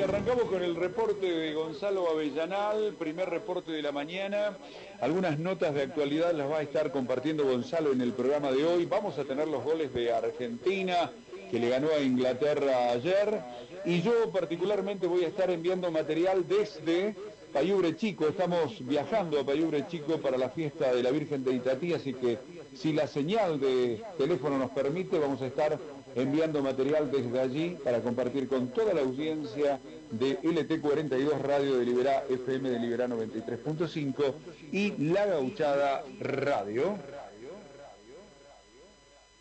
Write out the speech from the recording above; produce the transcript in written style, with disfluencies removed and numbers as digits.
arrancamos con el reporte de Gonzalo Avellanal, primer reporte de la mañana. Algunas notas de actualidad las va a estar compartiendo Gonzalo en el programa de hoy. Vamos a tener los goles de Argentina, que le ganó a Inglaterra ayer. Y yo particularmente voy a estar enviando material desde Payubre Chico. Estamos viajando a Payubre Chico para la fiesta de la Virgen de Itatí, así que si la señal de teléfono nos permite, vamos a estar enviando material desde allí para compartir con toda la audiencia de LT42 Radio de Liberá, FM de Liberá 93.5 y La Gauchada Radio.